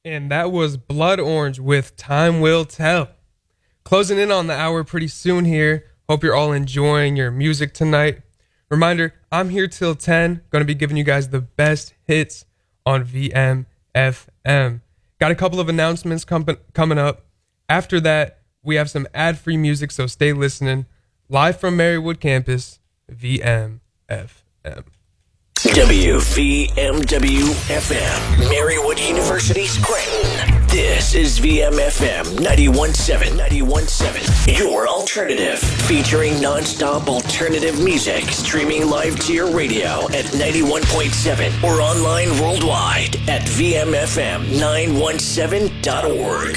And that was Blood Orange with Time Will Tell. Closing in on the hour pretty soon here. Hope you're all enjoying your music tonight. Reminder, I'm here till 10. Going to be giving you guys the best hits on VMFM. Got a couple of announcements coming up. After that, we have some ad-free music, so stay listening. Live from Marywood campus, VMFM. WVMW-FM, Marywood University, Scranton. This is VMFM 91.7, your alternative. Featuring non-stop alternative music, streaming live to your radio at 91.7 or online worldwide at VMFM917.org.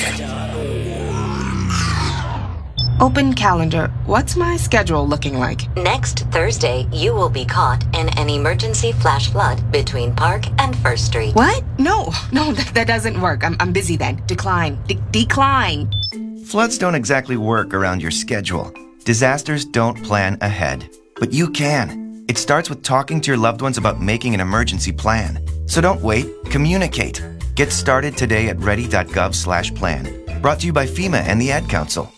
Open calendar. What's my schedule looking like? Next Thursday, you will be caught in an emergency flash flood between Park and First Street. What? No, that doesn't work. I'm busy then. Decline. Decline. Floods don't exactly work around your schedule. Disasters don't plan ahead. But you can. It starts with talking to your loved ones about making an emergency plan. So don't wait. Communicate. Get started today at ready.gov/plan. Brought to you by FEMA and the Ad Council.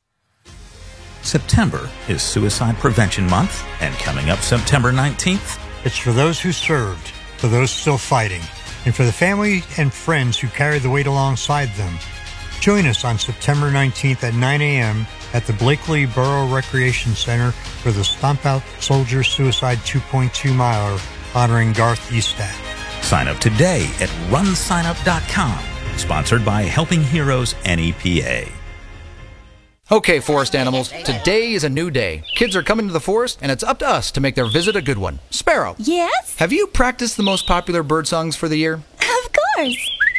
September is Suicide Prevention Month, and coming up September 19th, it's for those who served, for those still fighting, and for the family and friends who carry the weight alongside them. Join us on September 19th at 9 a.m. at the Blakely Borough Recreation Center for the Stomp Out Soldier Suicide 2.2 Miler honoring Garth Estat. Sign up today at runsignup.com. Sponsored by Helping Heroes NEPA. Okay, forest animals, today is a new day. Kids are coming to the forest, and it's up to us to make their visit a good one. Sparrow. Yes? Have you practiced the most popular bird songs for the year? Of course.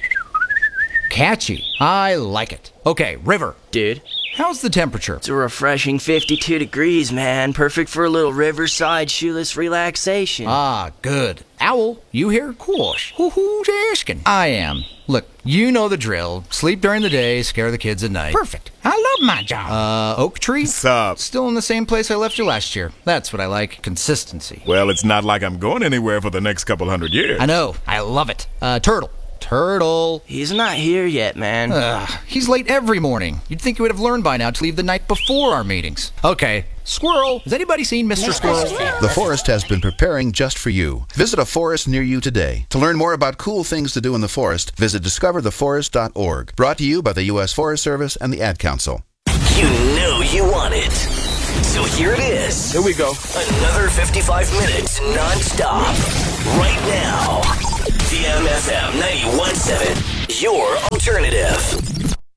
Catchy. I like it. Okay, River. Dude. How's the temperature? It's a refreshing 52 degrees, man. Perfect for a little riverside shoeless relaxation. Ah, good. Owl, you here? Course. Who's asking? I am. Look, you know the drill. Sleep during the day, scare the kids at night. Perfect. I love my job. Oak tree? What's up? Still in the same place I left you last year. That's what I like. Consistency. Well, it's not like I'm going anywhere for the next couple hundred years. I know. I love it. Turtle. He's not here yet, man. He's late every morning. You'd think he would have learned by now to leave the night before our meetings. Okay. Squirrel. Has anybody seen Mr. Squirrel? The Forest has been preparing just for you. Visit a forest near you today. To learn more about cool things to do in the forest, visit discovertheforest.org. Brought to you by the U.S. Forest Service and the Ad Council. You know you want it. So here it is. Here we go. Another 55 minutes non-stop. Right now. VMFM 91.7, your alternative.